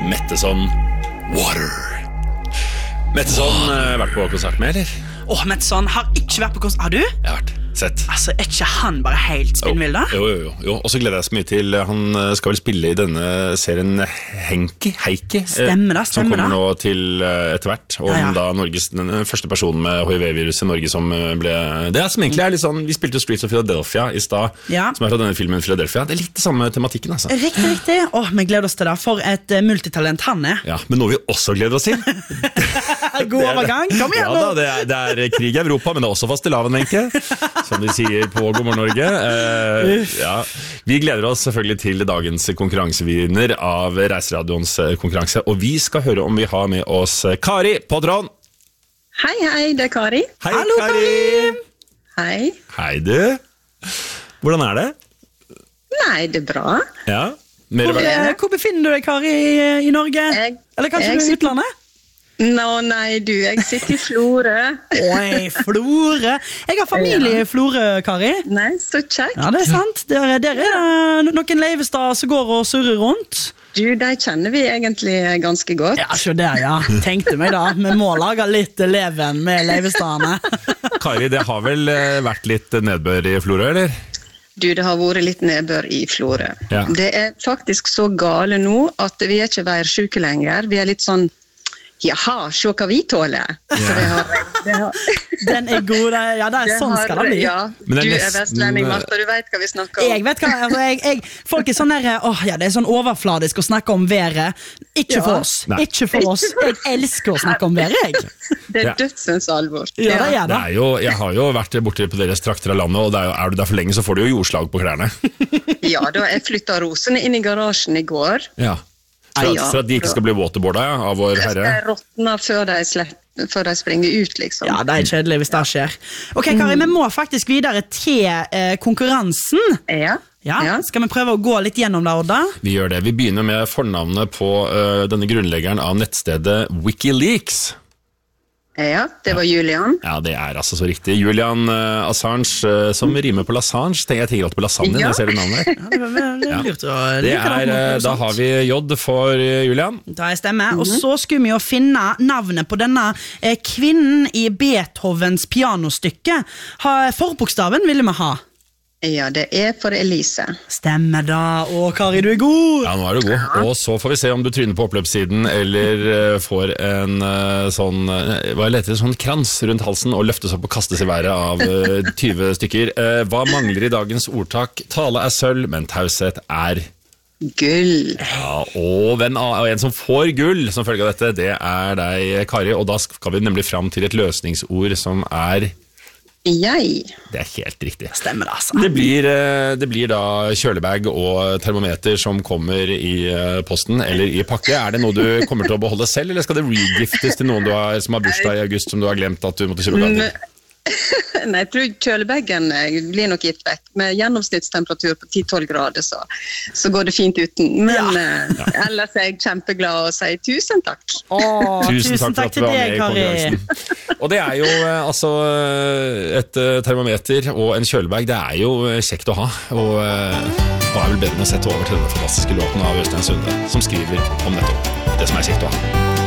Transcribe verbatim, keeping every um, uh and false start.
Metteson Water. Metteson, uh, vært på konsert med, eller? Åh, Metteson har ikke vært på konsert. Har du? Jeg har vært. Sett. Altså, er ikke han bare helt spinnvill da? Jo, jo, jo, jo. Og så gleder jeg så mye til han skal vel spille i denne serien Henki, Heiki. Stemmer da, stemmer da. Som kommer nå til etter hvert. Og ja, ja. da Norges, den første personen med H I V-virus i Norge som ble... Det er som egentlig er litt sånn, vi spilte Streets of Philadelphia i sted, ja. Som er fra denne filmen Philadelphia. Det er litt det samme tematikken, altså. Riktig, riktig. Åh, vi gleder oss til det. For et uh, multitalent han er. Ja, men noe vi også gleder oss til. God overgang, kom igjen nå. Ja da, det er, det er krig i Europa, men det er også fastelavn, Wenche. Som de sier på God morgen Norge. Eh, ja. Vi gleder oss selvfølgelig til dagens konkurransevinner av Reiseradioens konkurranse, og vi skal høre om vi har med oss Kari på tråden. Hei, hei, det er Kari. Hei, Hallo, Kari. Hei. Hei, du. Hvordan er det? Nei, det er bra. Ja. Mer Hvor, eh, hvor befinner du deg, Kari, i, i Norge? Jeg, Eller kanskje jeg du er i sitter- utlandet? Nå, nei, du, jeg sitter i Florø. Oi, Florø. Jeg har familie i Florø, Kari. Nei, så kjekt. Ja, det er sant. Der, der er det noen Leivestad som går og surrer rundt. Du, de kjenner vi egentlig ganske godt. Ja, så der, ja. Tenkte meg da. Vi må lage litt leven med Leivestadene. Kari, det har vel eh, vært litt nedbør i Florø, eller? Du, det har vært litt nedbør i Florø. Ja. Det er faktisk så gale nå at vi er ikke værsjuke lenger. Vi er litt sånn, jaha, se hva vi tåler. Så det har, det har, Den er god. det- Ja, det er det sånn skal det bli. Ja, Men det er du er nesten- vestlending, Martha, du vet hva vi snakker om. Jeg vet hva, altså, jeg, jeg, folk er sånn der, åh, ja, det er sånn overfladisk å snakke om været. Ikke Ja. for oss. Nei. Ikke for oss. Jeg elsker å snakke om været, jeg. Det Ja. er dødsens alvor. Ja, det er Det det. er jo, jeg har jo vært borte på deres trakter av landet, og det er, jo, er du der for lenge, så får du jo jordslag på klærne. Ja, da jeg flyttet rosene inn i garasjen i går. Ja. For at, for at de ikke skal bli waterboarda, ja, av vår Jeg herre. skal råtne før de, slett, før de springer ut, liksom. Ja, det er kjedelig hvis det skjer. Ok, Kari, vi må faktisk videre til eh, konkurransen. Ja. Ja, Ja. skal vi prøve å gå litt gjennom det, Odda? Vi gjør det. Vi begynner med fornavnet på uh, denne grunnleggeren av nettstedet Wikileaks. Ja, det var Julian. Ja, det er altså så riktig. Julian uh, Assange, uh, som rimer på Lasange. Tenker jeg tenker alltid på lasagne når Ja. jeg ser det navnet her. Ja, det var veldig lurt å Det like er, det. uh, da har vi J for uh, Julian. Da er stemme. Og så skulle vi jo finne navnet på denne eh, kvinnen i Beethovens pianostykke. Ha, forbokstaven ville vi ha. Ja, det er for Elise. Stemmer da. Å, Kari, du er god. Ja, nå er du god. Og så får vi se om du tryner på oppløpssiden, eller uh, får en uh, sånn, uh, hva heter det, sånn krans rundt halsen, og løftes opp og kastes i været av uh, tyve stykker. Uh, hva mangler i dagens ordtak? Tale er sølv, men taushet er... Gull. Ja, og, venn, og en som får gull som følge av dette, det er deg, Kari, og da skal vi nemlig fram til et løsningsord som er... Jeg. Det er helt riktig. Stemmer det, altså. Det blir, eh, det blir da kjølebag og termometer som kommer i eh, posten, eller i pakke. Er det noe du kommer til å beholde selv, eller skal det regiftes til noen du har, som har bursdag i august, som du har glemt at du måtte kjøpe gave til? Nei, jeg tror kjølebagen blir nok gitt vekk. Med gjennomsnittstemperatur på ti til tolv grader, så, så går det fint uten. Men eh, ellers er jeg kjempeglad og sier tusen takk. Åh, Tusen, takk for at du var med i Kari. konkurransen. Og det er jo eh, altså et eh, termometer og en kjølebag, det er jo eh, kjekt å ha. Og eh, hva er vel bedre enn å sette over til denne fantastiske låten av Øystein Sunde, som skriver om nettopp det som er kjekt å ha.